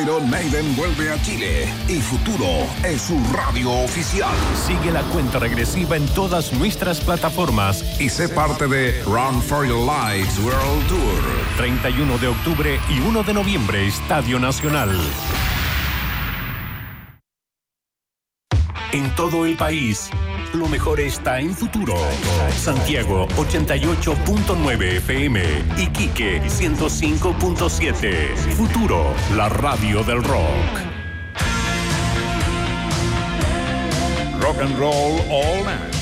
Iron Maiden vuelve a Chile y Futuro es su radio oficial. Sigue la cuenta regresiva en todas nuestras plataformas y sé parte de Run for Your Lives World Tour. 31 de octubre y 1 de noviembre, Estadio Nacional. En todo el país, lo mejor está en Futuro. Santiago 88.9 FM, Iquique 105.7. Futuro, la radio del rock. Rock and roll all night.